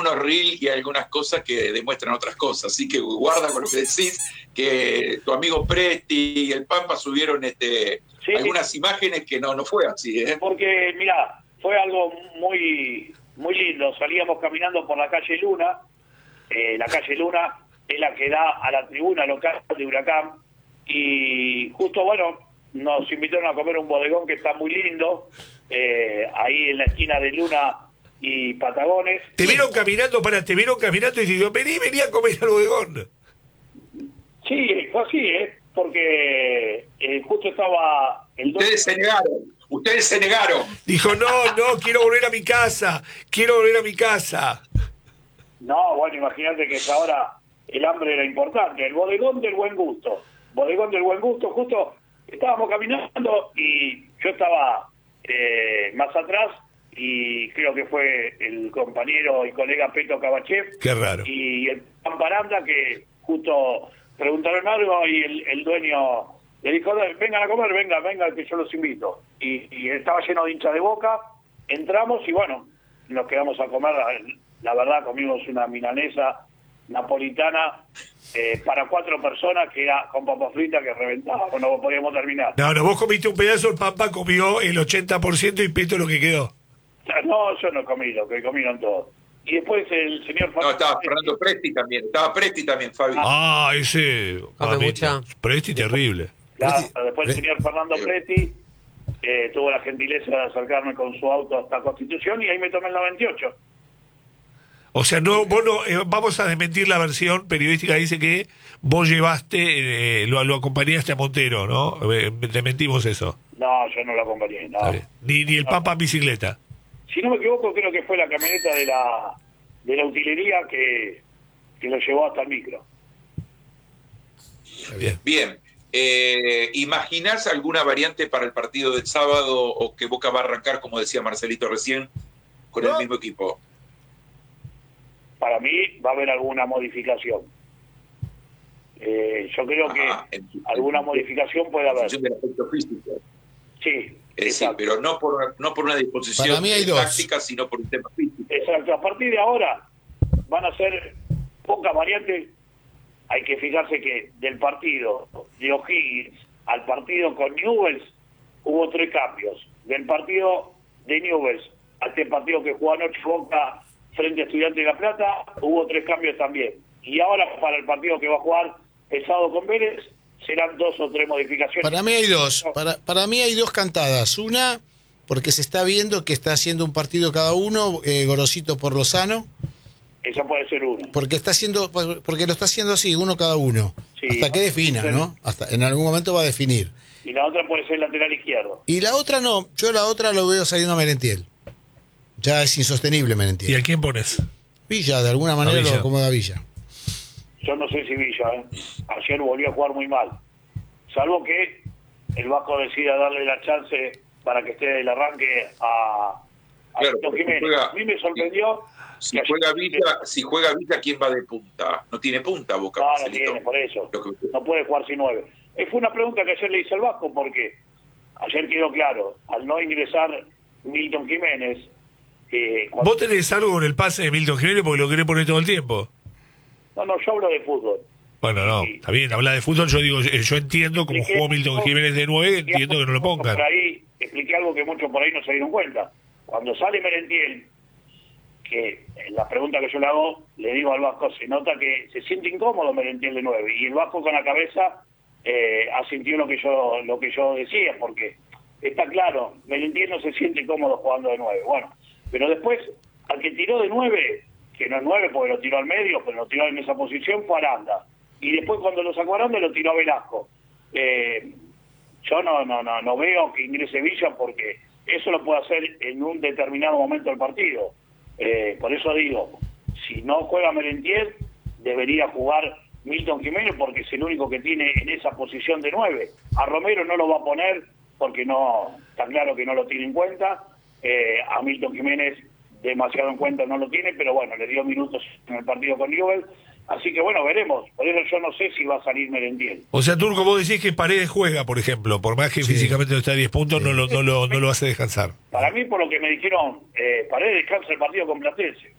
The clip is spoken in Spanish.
algunos reels y algunas cosas que demuestran otras cosas, así que guarda con lo que decís, que tu amigo Presti y el Pampa subieron algunas imágenes que no fue así, ¿eh? Porque, mirá, fue algo muy, muy lindo. Salíamos caminando por la calle Luna. La calle Luna es la que da a la tribuna local de Huracán. Y justo, bueno, nos invitaron a comer un bodegón que está muy lindo, ahí en la esquina de Luna y Patagones. Te vieron caminando y te digo, vení a comer al bodegón. Sí, fue así, porque justo estaba el... Ustedes se negaron. Dijo, no, quiero volver a mi casa. No, bueno, imagínate que ahora el hambre era importante. El bodegón del buen gusto. Justo estábamos caminando y yo estaba más atrás y creo que fue el compañero y colega Peto Cabachev. Qué raro. Y el Pamparanda, que justo preguntaron algo y el dueño le dijo, vengan a comer, venga, que yo los invito. Y estaba lleno de hinchas de Boca, entramos y bueno, nos quedamos a comer. La verdad, comimos una milanesa napolitana para 4 personas, que era con papas fritas que reventaba, no podíamos terminar. No, vos comiste un pedazo, el Pampa comió el 80% y Peto lo que quedó. No, yo no comí, lo que comieron todos. Y después el señor... No, estaba Fernando Presti también, Fabi. Ese... Presti terrible. Claro, después el señor Fernando Presti tuvo la gentileza de acercarme con su auto hasta Constitución y ahí me tomé el 98. O sea, vos no, vamos a desmentir la versión periodística, dice que vos llevaste, lo acompañaste a Montero, ¿no? Desmentimos eso. No, yo no lo acompañé, no. Ni el Pampa en bicicleta. Si no me equivoco, creo que fue la camioneta de la utilería que lo llevó hasta el micro. Bien. ¿Imaginás alguna variante para el partido del sábado o que Boca va a arrancar, como decía Marcelito recién, con el mismo equipo? Para mí va a haber alguna modificación. Yo creo que alguna modificación puede haber. En del aspecto físico. Sí. Sí, pero no por una disposición táctica, sino por un tema físico. Exacto. A partir de ahora van a ser pocas variantes. Hay que fijarse que del partido de O'Higgins al partido con Newell's hubo 3 cambios. Del partido de Newell's a este partido que jugó anoche Boca frente a Estudiantes de La Plata hubo 3 cambios también. Y ahora para el partido que va a jugar el sábado con Vélez serán 2 o 3 modificaciones. Para mí hay 2. Para mí hay 2 cantadas. Una, porque se está viendo que está haciendo un partido cada uno, Gorosito por Lozano. Esa puede ser una. Porque lo está haciendo así, uno cada uno. Sí, hasta que defina, ¿no? Hasta en algún momento va a definir. Y la otra puede ser lateral izquierdo. Y la otra no. Yo la otra lo veo saliendo a Merentiel. Ya es insostenible Merentiel. ¿Y a quién pones? Villa, de alguna manera lo acomoda Villa. Yo no sé si Villa, ayer volvió a jugar muy mal. Salvo que el Vasco decida darle la chance para que esté el arranque a Tito Jiménez. A mí me sorprendió. Si juega Villa, ¿quién va de punta? No tiene punta Boca. No tiene, por eso. No puede jugar sin 9. Fue una pregunta que ayer le hice al Vasco, porque ayer quedó claro, al no ingresar Milton Jiménez... ¿Vos tenés algo con el pase de Milton Jiménez porque lo querés poner todo el tiempo? No, yo hablo de fútbol. Bueno, no, está bien, habla de fútbol, yo entiendo cómo jugó Milton Jiménez de 9, entiendo que no lo pongan. Por ahí expliqué algo que muchos por ahí no se dieron cuenta. Cuando sale Merentiel, que en la pregunta que yo le hago, le digo al Vasco, se nota que se siente incómodo Merentiel de 9, y el Vasco con la cabeza asintió lo que yo decía, porque está claro, Merentiel no se siente cómodo jugando de 9. Bueno, pero después, al que tiró de 9, que no es 9 porque lo tiró al medio, pero lo tiró en esa posición, fue Aranda. Y después cuando lo sacó Aranda lo tiró a Velasco. Yo no veo que ingrese Villa, porque eso lo puede hacer en un determinado momento del partido. Por eso digo, si no juega Merentiel, debería jugar Milton Jiménez, porque es el único que tiene en esa posición de 9. A Romero no lo va a poner porque no está claro que no lo tiene en cuenta. A Milton Jiménez demasiado en cuenta no lo tiene, pero bueno, le dio minutos en el partido con Newell's. Así que bueno, veremos. Por eso yo no sé si va a salir Merentiel. O sea, Turco, vos decís que Paredes juega, por ejemplo, por más que físicamente no está a 10 puntos, no lo hace descansar. Para mí, por lo que me dijeron, Paredes descansa el partido con Platense.